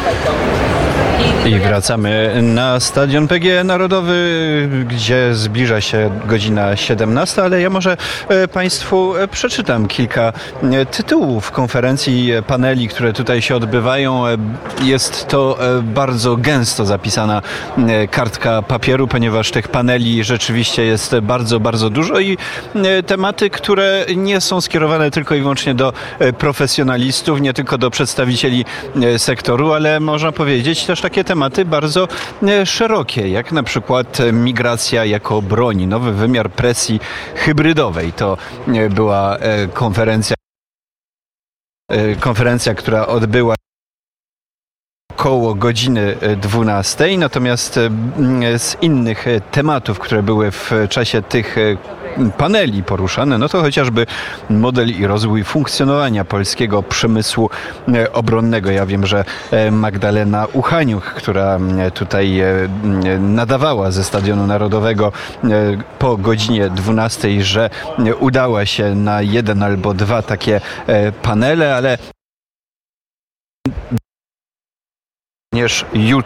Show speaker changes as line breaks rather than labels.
I wracamy na Stadion PGE Narodowy, gdzie zbliża się godzina 17, ale ja może Państwu przeczytam kilka tytułów konferencji, paneli, które tutaj się odbywają. Jest to bardzo gęsto zapisana kartka papieru, ponieważ tych paneli rzeczywiście jest bardzo, bardzo dużo i tematy, które nie są skierowane tylko i wyłącznie do profesjonalistów, nie tylko do przedstawicieli sektoru, ale można powiedzieć też takie tematy bardzo szerokie, jak na przykład migracja jako broń, nowy wymiar presji hybrydowej. To była konferencja, która odbyła około godziny 12. Natomiast z innych tematów, które były w czasie tych paneli poruszane, no to chociażby model i rozwój funkcjonowania polskiego przemysłu obronnego. Ja wiem, że Magdalena Uchaniuk, która tutaj nadawała ze Stadionu Narodowego po godzinie 12, że udała się na jeden albo dwa takie panele, ale również jutro